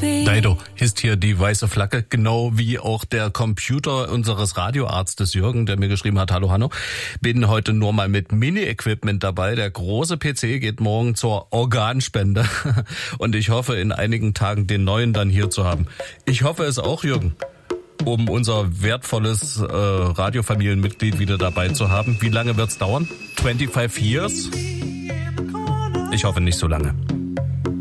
Daido ist hier die weiße Flagge, genau wie auch der Computer unseres Radioarztes Jürgen, der mir geschrieben hat, hallo Hanno, bin heute nur mal mit Mini-Equipment dabei. Der große PC geht morgen zur Organspende und ich hoffe in einigen Tagen den neuen dann hier zu haben. Ich hoffe es auch, Jürgen, um unser wertvolles Radiofamilienmitglied wieder dabei zu haben. Wie lange wird's dauern? 25 years? Ich hoffe nicht so lange.